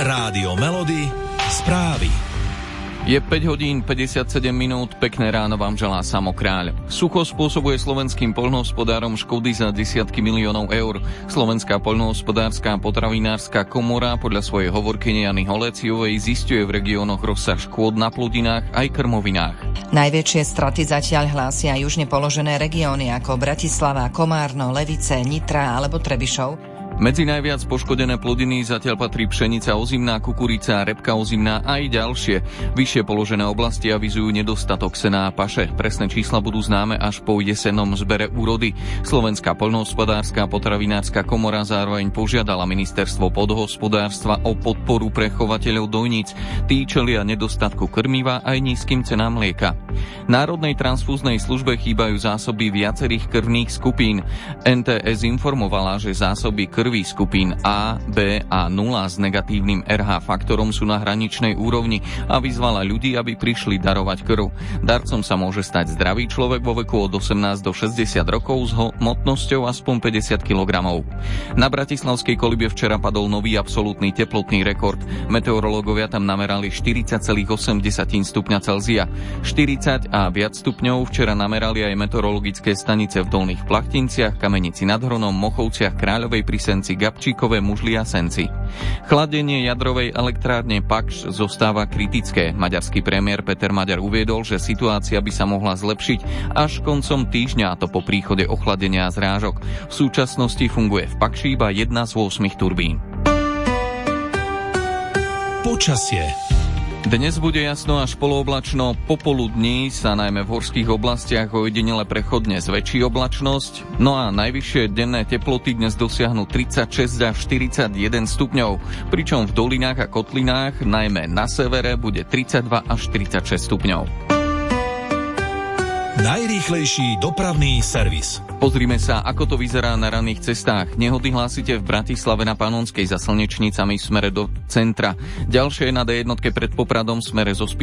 Rádio Melody, správy. Je 5 hodín 57 minút, pekné ráno vám želá Samo Kráľ. Sucho spôsobuje slovenským poľnohospodárom škody za desiatky miliónov eur. Slovenská poľnohospodárska a potravinárska komora podľa svojej hovorkyne Jany Holeciovej zisťuje v regiónoch rozsah škôd na plodinách aj krmovinách. Najväčšie straty zatiaľ hlásia južne položené regióny ako Bratislava, Komárno, Levice, Nitra alebo Trebišov. Medzi najviac poškodené plodiny zatiaľ patrí pšenica ozimná, kukurica, repka ozimná a aj ďalšie. Vyššie položené oblasti avizujú nedostatok sena a paše. Presné čísla budú známe až po jesennom zbere úrody. Slovenská poľnohospodárska a potravinárska komora zároveň požiadala ministerstvo pôdohospodárstva o podporu pre chovateľov dojníc. Tí čelia nedostatku krmiva aj nízkym cenám mlieka. Národnej transfúznej službe chýbajú zásoby viacerých krvných skupín. NTS informovala, že zásoby krvi skupín A, B a 0 s negatívnym RH faktorom sú na hraničnej úrovni a vyzvala ľudí, aby prišli darovať krv. Darcom sa môže stať zdravý človek vo veku od 18 do 60 rokov s hmotnosťou aspoň 50 kg. Na bratislavskej Kolibie včera padol nový absolútny teplotný rekord. Meteorológovia tam namerali 40,8 stupňa Celzia. 40 a viac stupňov včera namerali aj meteorologické stanice v Dolných Plachtinciach, Kamenici nad Hronom, Mochovciach, Kráľovej pri Senci, Gabčíkove, Mužli a Senci. Chladenie jadrovej elektrárne Pakš zostáva kritické. Maďarský premiér Peter Maďar uviedol, že situácia by sa mohla zlepšiť až koncom týždňa, a to po príchode ochladenia a zrážok. V súčasnosti funguje v Pakši iba jedna z 8 turbín. Počasie. Dnes bude jasno až polooblačno, popoludní sa najmä v horských oblastiach ojedinele prechodne zväčší oblačnosť, no a najvyššie denné teploty dnes dosiahnu 36 až 41 stupňov, pričom v dolinách a kotlinách, najmä na severe, bude 32 až 36 stupňov. Najrýchlejší dopravný servis. Pozrime sa, ako to vyzerá na ranných cestách. Nehody hlásite v Bratislave na Panonskej za Slnečnicami v smere do centra. Ďalšie na D1 pred Popradom v smere zo